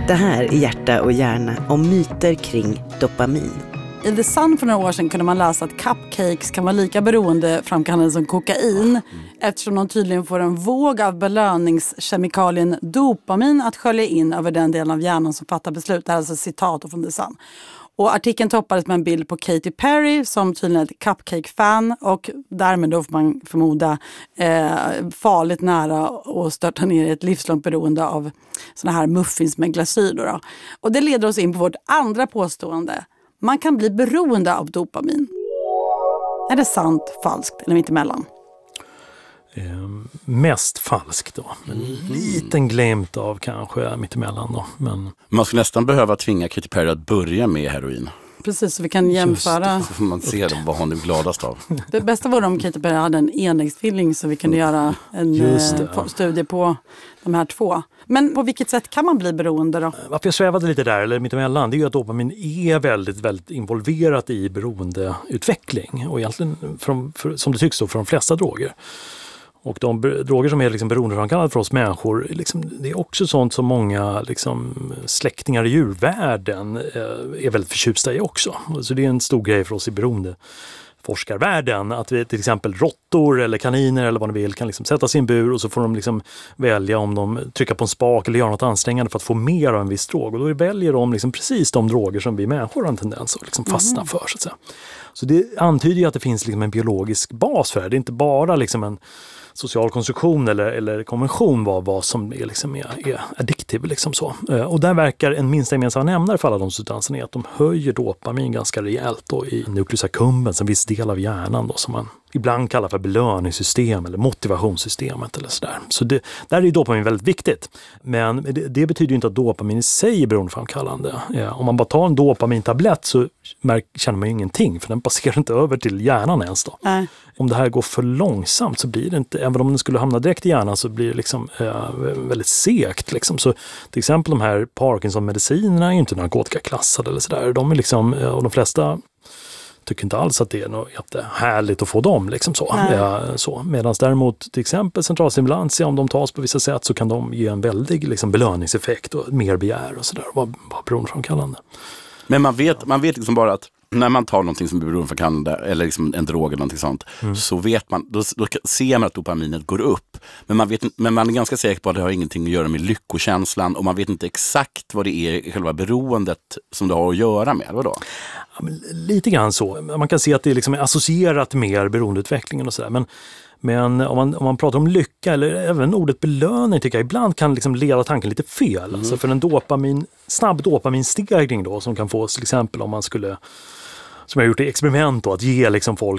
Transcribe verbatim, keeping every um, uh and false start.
Det här är Hjärta och hjärna om myter kring dopamin. I The Sun för några år sedan kunde man läsa att cupcakes kan vara lika beroendeframkallande som kokain mm. eftersom de tydligen får en våg av belöningskemikalien dopamin att skölja in över den delen av hjärnan som fattar beslut. Det här är alltså citat från The Sun. Och artikeln toppades med en bild på Katy Perry som tydligen är ett cupcake-fan och därmed då får man förmoda eh, farligt nära och störta ner i ett livslångt beroende av såna här muffins med glasyr. Då då. Och det leder oss in på vårt andra påstående. Man kan bli beroende av dopamin. Är det sant, falskt eller mittemellan? Eh, mest falskt då. En mm. liten glimt av kanske mittemellan då. Men... Man skulle nästan behöva tvinga Katy Perry att börja med heroin. Precis, så vi kan jämföra. Så får man se vad hon är gladast av. Det bästa vore om Katy Perry hade en enäggstvilling så vi kunde göra en eh, studie på de här två. Men på vilket sätt kan man bli beroende då? Varför jag svävade lite där, eller mittemellan, det är ju att dopamin är väldigt, väldigt involverat i beroendeutveckling. Och egentligen, från, för, som det tycks då, för de flesta droger. Och de droger som är liksom beroendeframkallande för oss människor, liksom, det är också sånt som många liksom, släktingar i djurvärlden eh, är väldigt förtjusta i också. Så det är en stor grej för oss i beroendeforskarvärlden att vi till exempel råttor eller kaniner eller vad ni vill kan liksom sätta sig i en bur och så får de liksom välja om de trycker på en spak eller gör något ansträngande för att få mer av en viss drog. Och då väljer de liksom precis de droger som vi människor har en tendens att liksom fastna för. Så att säga. Så det antyder ju att det finns liksom en biologisk bas för det. Det är inte bara liksom en social konstruktion eller, eller konvention var vad som är, liksom är, är addictiv. Liksom så. Och där verkar en minsta gemensamma nämnare för alla de substanserna är att de höjer dopamin ganska rejält då, i nucleus accumbens, en viss del av hjärnan då, som man ibland kallar för belöningssystem eller motivationssystemet eller sådär. Så det, där är dopamin väldigt viktigt. Men det, det betyder ju inte att dopamin i sig är beroendeframkallande. Ja, om man bara tar en dopamintablett så märk, känner man ju ingenting för den passerar inte över till hjärnan ens då. Nej. Om det här går för långsamt så blir det inte, även om den skulle hamna direkt i hjärnan så blir det liksom äh, väldigt segt. Liksom. Så till exempel de här Parkinson-medicinerna är ju inte narkotikaklassade eller sådär. De är liksom, och de flesta tycker inte alls att det är något jättehärligt att få dem. Liksom så. Ja, så. Medan däremot till exempel centralstimulans, om de tas på vissa sätt så kan de ge en väldig liksom, belöningseffekt och mer begär och sådär. Vad beroendeframkallande. Men man vet, man vet liksom bara att när man tar någonting som är beroendeframkallande eller liksom en drog eller någonting sånt mm. så vet man, då, då ser man att dopaminet går upp. Men man, vet, men man är ganska säker på att det har ingenting att göra med lyckokänslan och man vet inte exakt vad det är i själva beroendet som det har att göra med. Vadå? Ja, men lite grann så. Man kan se att det liksom är associerat med beroendeutvecklingen och sådär. Men Men om man, om man pratar om lycka eller även ordet belöning tycker jag ibland kan liksom leda tanken lite fel. Mm. Alltså för en dopamin, snabb dopaminstegring då som kan fås till exempel om man skulle, som jag har gjort i experiment då, att ge liksom folk